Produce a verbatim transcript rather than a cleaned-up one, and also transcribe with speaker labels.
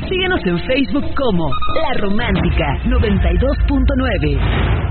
Speaker 1: Síguenos en Facebook como La Romántica noventa y dos punto nueve.